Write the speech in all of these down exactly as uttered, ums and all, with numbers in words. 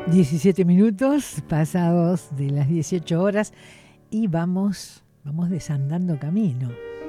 diecisiete minutos pasados de las dieciocho horas y vamos, vamos desandando camino.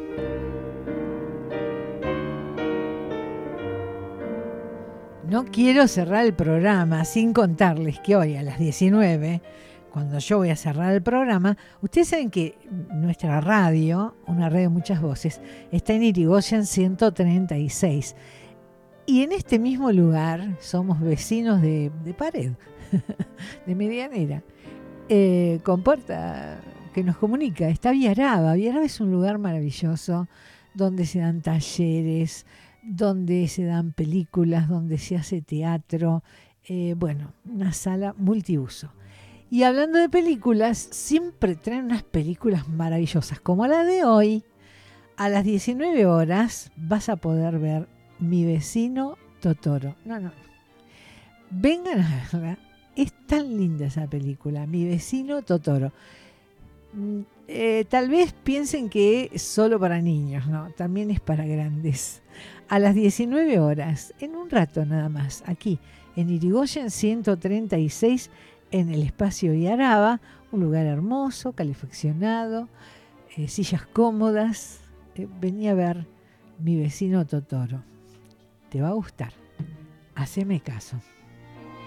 No quiero cerrar el programa sin contarles que hoy a las diecinueve, cuando yo voy a cerrar el programa, ustedes saben que nuestra radio, una radio de muchas voces, está en Irigoyen ciento treinta y seis. Y en este mismo lugar somos vecinos de, de pared, de medianera, eh, con puerta que nos comunica. Está Viaraba. Viaraba es un lugar maravilloso donde se dan talleres, donde se dan películas, donde se hace teatro. Eh, bueno, una sala multiuso. Y hablando de películas, siempre traen unas películas maravillosas, como la de hoy. A las diecinueve horas vas a poder ver Mi vecino Totoro. No, no. Vengan a verla. Es tan linda esa película, Mi vecino Totoro. Eh, tal vez piensen que es solo para niños, ¿no? También es para grandes. A las diecinueve horas, en un rato nada más, aquí en Irigoyen ciento treinta y seis, en el espacio Viaraba, un lugar hermoso, calefaccionado, eh, sillas cómodas. Eh, vení a ver Mi vecino Totoro. Te va a gustar. Haceme caso.